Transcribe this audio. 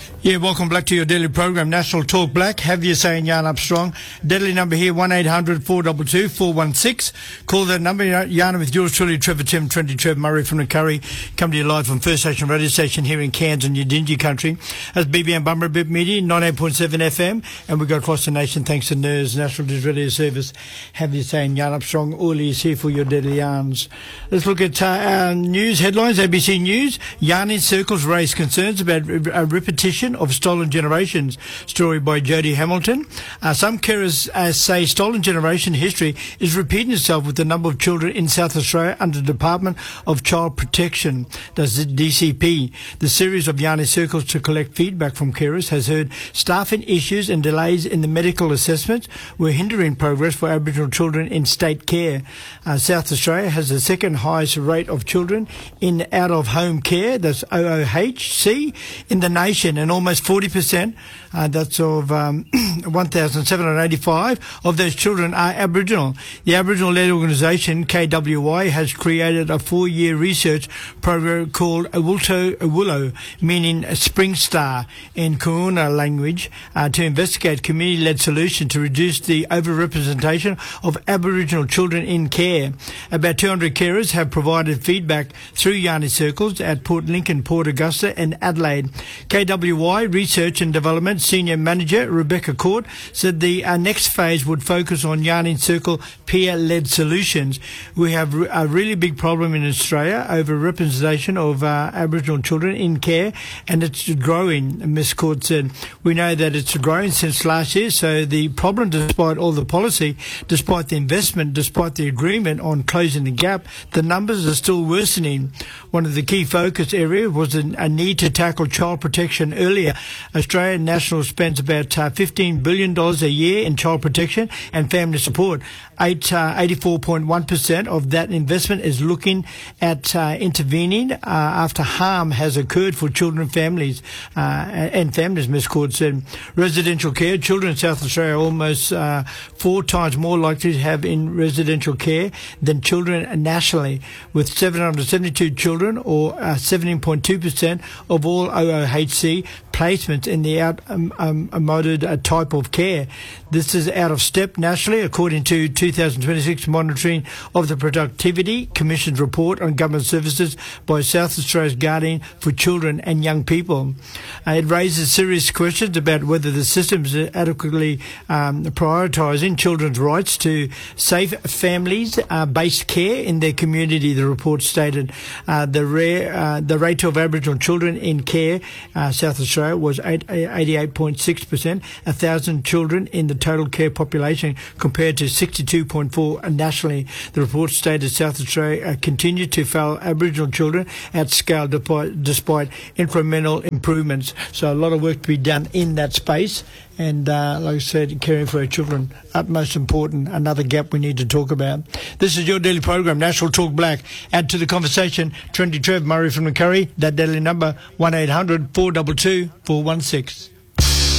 Yeah, welcome back to your daily program, National Talk Black. Have you saying yarn up strong? Deadly number here, 1-800-422-416. Call that number, yarn with yours truly, Trevor Tim, Trendy Trev Murray from the Curry. Come to you live from First Station Radio Station here in Cairns and Yidinji country. That's BBM Bumberbip Media, 98.7 FM. And we go across the nation thanks to NERS, National News Radio Service. Have you saying yarn up strong? Orly is here for your deadly yarns. Let's look at our news headlines. ABC News, yarning circles raise concerns about a repetition of Stolen Generations, story by Jodie Hamilton. Some carers say Stolen Generation history is repeating itself with the number of children in South Australia under the Department of Child Protection, that's the DCP. The series of yarning circles to collect feedback from carers has heard staffing issues and delays in the medical assessments were hindering progress for Aboriginal children in state care. South Australia has the second highest rate of children in out-of-home care, that's OOHC, in the nation, and almost 40%, that's of 1,785 of those children are Aboriginal. The Aboriginal-led organisation KWY has created a 4-year research program called Awulto Awulo, meaning a spring star in Kaurna language, to investigate community-led solutions to reduce the overrepresentation of Aboriginal children in care. About 200 carers have provided feedback through yarning circles at Port Lincoln, Port Augusta and Adelaide. KWY Research and Development Senior Manager Rebecca Court said the next phase would focus on yarning circle peer-led solutions. We have a really big problem in Australia, over-representation of Aboriginal children in care, and it's growing, Ms Court said. We know that it's growing since last year, so the problem, despite all the policy, despite the investment, despite the agreement on closing the gap, the numbers are still worsening. One of the key focus areas was a need to tackle child protection earlier. Australia National spends about $15 billion a year in child protection and family support. 84.1% of that investment is looking at intervening after harm has occurred for children and families, Ms Court said. Residential care, children in South Australia are almost 4 times more likely to have in residential care than children nationally, with 772 children, or 17.2% of all OOHC placements in the outmoded type of care. This is out of step nationally, according to 2026 monitoring of the Productivity Commission's report on government services by South Australia's Guardian for Children and Young People. It raises serious questions about whether the system is adequately prioritising children's rights to safe families-based care in their community, the report stated. The rate of Aboriginal children in care, South Australia, was 88.6%, 1,000 children in the total care population compared to 62.4 nationally. The report stated South Australia continued to fail Aboriginal children at scale despite incremental improvements. So a lot of work to be done in that space. And like I said, caring for our children, utmost important, another gap we need to talk about. This is your daily program, National Talk Black. Add to the conversation, Trendy Trev Murray from the Curry. That daily number, 1-800-422-416.